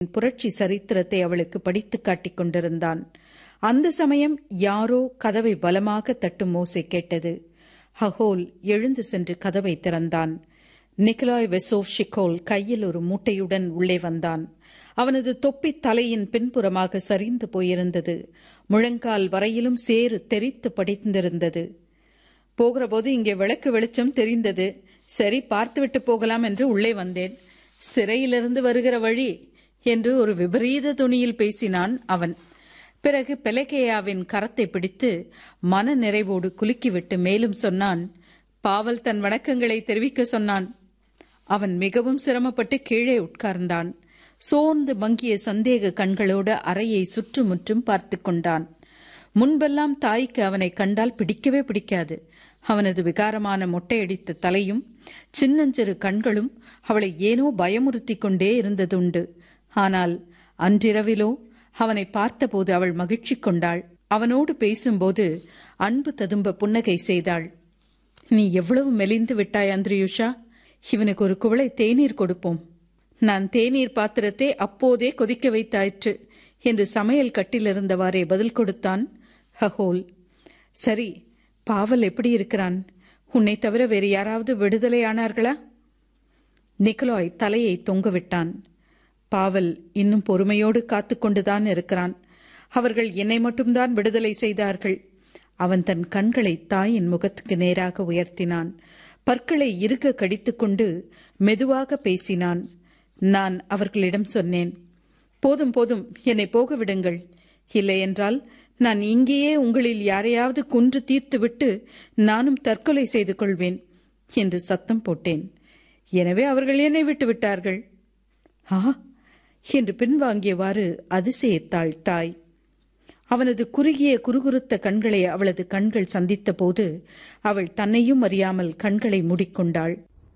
புரட்சி சரித்திரத்தை அவளுக்கு படித்து காட்டிக் கொண்டிருந்தான். அந்த சமயம் யாரோ கதவை பலமாக தட்டும் ஓசை கேட்டது. ஹகோல் எழுந்து சென்று கதவை திறந்தான். நிக்கலாய் வெசோவ்ஷிகோல் கையில் ஒரு மூட்டையுடன் உள்ளே வந்தான். அவனது தொப்பி தலையின் பின்புறமாக சரிந்து போயிருந்தது. முழங்கால் வரையிலும் சேறு தெரித்து படிந்திருந்தது. போகிறபோது இங்கே விளக்கு வெளிச்சம் தெரிந்தது. சரி, பார்த்துவிட்டு போகலாம் என்று உள்ளே வந்தேன். சிறையிலிருந்து வருகிற வழி என்று ஒரு விபரீத துணியில் பேசினான் அவன். பிறகு பெலகேயாவின் கரத்தை பிடித்து மன நிறைவோடு குலுக்கிவிட்டு மேலும் சொன்னான். பாவல் தன் வணக்கங்களை தெரிவிக்க சொன்னான். அவன் மிகவும் சிரமப்பட்டு கீழே உட்கார்ந்தான். சோர்ந்து மங்கிய சந்தேக கண்களோடு அறையை சுற்றுமுற்றும் பார்த்து கொண்டான். முன்பெல்லாம் தாய்க்கு அவனை கண்டால் பிடிக்கவே பிடிக்காது. அவனது விகாரமான மொட்டையடித்த தலையும் சின்னஞ்சிறு கண்களும் அவளை ஏனோ பயமுறுத்தி கொண்டே இருந்ததுண்டு. ஆனால் அன்றிரவிலோ அவனை பார்த்தபோது அவள் மகிழ்ச்சி கொண்டாள். அவனோடு பேசும்போது அன்பு ததும்ப புன்னகை செய்தாள். நீ எவ்வளவு மெலிந்து விட்டாய் அந்திரியுஷா, இவனுக்கு ஒரு குவளை தேநீர் கொடுப்போம். நான் தேநீர் பாத்திரத்தை அப்போதே கொதிக்க வைத்தாயிற்று என்று சமையல் கட்டிலிருந்தவாறே பதில் கொடுத்தான் ஹகோல். சரி, பாவல் எப்படி இருக்கிறான்? உன்னை தவிர வேறு யாராவது விடுதலை ஆனார்களா? நிக்கலாய் தலையை தொங்கவிட்டான். பாவல் இன்னும் பொறுமையோடு காத்து கொண்டுதான் இருக்கிறான். அவர்கள் என்னை மட்டும்தான் விடுதலை செய்தார்கள். அவன் தன் கண்களை தாயின் முகத்துக்கு நேராக உயர்த்தினான். பற்களை இறுக கடித்துக்கொண்டு மெதுவாக பேசினான். நான் அவர்களிடம் சொன்னேன், போதும் போதும், என்னை போக விடுங்கள். இல்லையென்றால் நான் இங்கேயே உங்களில் யாரையாவது கொன்று தீர்த்துவிட்டு நானும் தற்கொலை செய்து கொள்வேன் என்று சத்தம் போட்டேன். எனவே அவர்கள் என்னை விட்டு விட்டார்கள். ஆ என்று பின்வாங்கியவாறு அதிசயித்தாள் தாய். அவனது குறுகிய குறுகுறுத்த கண்களை அவளது கண்கள் சந்தித்த போது அவள் தன்னையும் அறியாமல் கண்களை மூடிக்கொண்டாள்.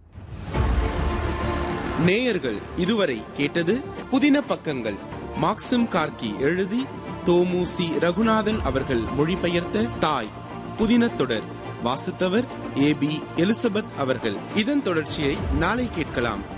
நேயர்கள் இதுவரை கேட்டது புதின பக்கங்கள். மாக்சிம் கார்கி எழுதி தோமுசி ரகுநாதன் அவர்கள் மொழிபெயர்த்த தாய் புதின தொடர். வாசித்தவர் AB எலிசபெத் அவர்கள். இதன் தொடர்ச்சியை நாளை கேட்கலாம்.